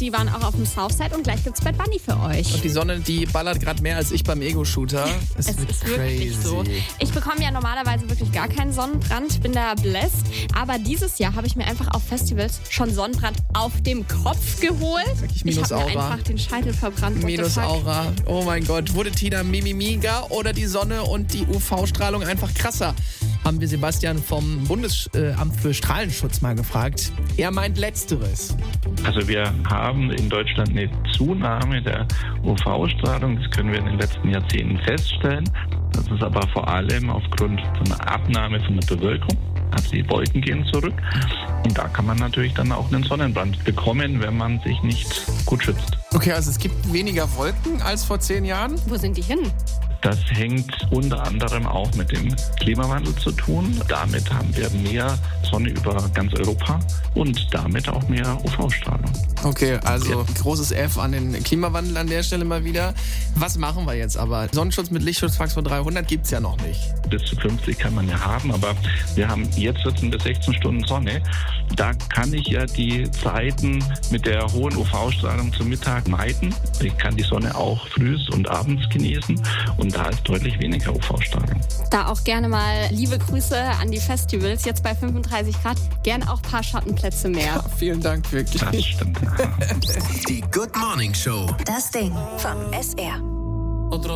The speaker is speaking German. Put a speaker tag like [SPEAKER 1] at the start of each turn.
[SPEAKER 1] die waren auch auf dem Southside und gleich gibt's Bad Bunny für euch.
[SPEAKER 2] Und die Sonne, die ballert gerade mehr als ich beim Ego-Shooter.
[SPEAKER 1] Es ist wirklich so. Ich bekomme ja normalerweise wirklich gar keinen Sonnenbrand, bin da blessed. Aber dieses Jahr habe ich mir einfach auf Festivals schon Sonnenbrand auf dem Kopf geholt. Ich habe mir einfach den Scheitel verbrannt.
[SPEAKER 2] Minusaura. Oh mein Gott. Wurde Tina mimiger oder die Sonne und die UV-Strahlung einfach krasser? Haben wir Sebastian vom Bundesamt für Strahlenschutz mal gefragt. Er meint Letzteres.
[SPEAKER 3] Also wir haben in Deutschland eine Zunahme der UV-Strahlung. Das können wir in den letzten Jahrzehnten feststellen. Das ist aber vor allem aufgrund von einer Abnahme von der Bewölkung. Also die Wolken gehen zurück. Und da kann man natürlich dann auch einen Sonnenbrand bekommen, wenn man sich nicht gut schützt.
[SPEAKER 2] Okay, also es gibt weniger Wolken als vor 10 Jahren.
[SPEAKER 1] Wo sind die hin?
[SPEAKER 3] Das hängt unter anderem auch mit dem Klimawandel zu tun. Damit haben wir mehr Sonne über ganz Europa und damit auch mehr UV-Strahlung.
[SPEAKER 2] Okay, also großes F an den Klimawandel an der Stelle mal wieder. Was machen wir jetzt aber? Sonnenschutz mit Lichtschutzfaktor 300 gibt's ja noch nicht.
[SPEAKER 3] Bis zu 50 kann man ja haben, aber wir haben jetzt 14 bis 16 Stunden Sonne. Da kann ich ja die Zeiten mit der hohen UV-Strahlung zum Mittag meiden. Ich kann die Sonne auch früh und abends genießen und da ist deutlich weniger UV-Strahlung.
[SPEAKER 1] Da auch gerne mal liebe Grüße an die Festivals. Jetzt bei 35 Grad, gerne auch ein paar Schattenplätze mehr.
[SPEAKER 2] Ja, vielen Dank, wirklich.
[SPEAKER 3] Das stimmt.
[SPEAKER 4] Die Good Morning Show.
[SPEAKER 5] Das Ding vom SR.